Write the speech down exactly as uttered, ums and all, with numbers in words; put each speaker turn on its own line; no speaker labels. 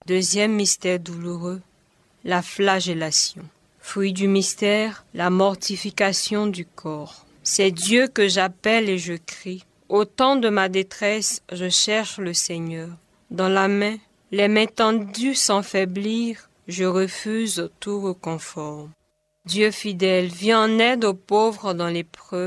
Deuxième mystère douloureux, la flagellation. Fruit du mystère, la mortification du corps. C'est Dieu que j'appelle et je crie. Au temps de ma détresse, je cherche le Seigneur. Dans la main, les mains tendues sans faiblir, je refuse tout reconfort. Dieu fidèle, viens en aide aux pauvres dans l'épreuve.